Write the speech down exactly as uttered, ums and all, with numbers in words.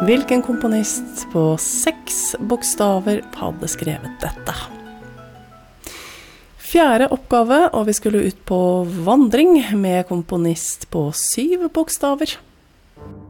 Hvilken komponist på seks bokstaver hadde skrevet dette? Fjerde oppgave, og vi skulle ut på vandring med komponist på syv bokstaver.